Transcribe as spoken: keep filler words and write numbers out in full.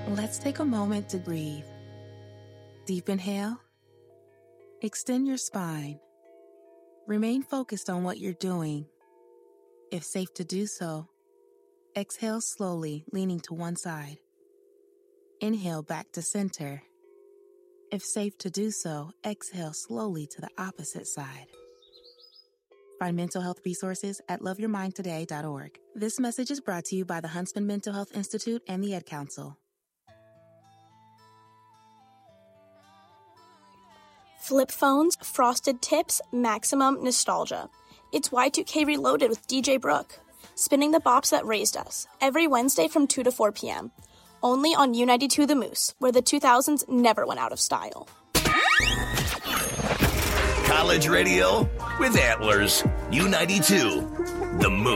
Let's take a moment to breathe. Deep inhale. Extend your spine. Remain focused on what you're doing. If safe to do so, exhale slowly, leaning to one side. Inhale back to center. If safe to do so, exhale slowly to the opposite side. Find mental health resources at love your mind today dot org. This message is brought to you by the Huntsman Mental Health Institute and the Ad Council. Flip phones, frosted tips, maximum nostalgia. It's Y two K Reloaded with D J Brooke, spinning the bops that raised us, every Wednesday from two to four p.m. Only on U ninety-two The Moose, where the two thousands never went out of style. College radio with Antlers. U ninety-two The Moose.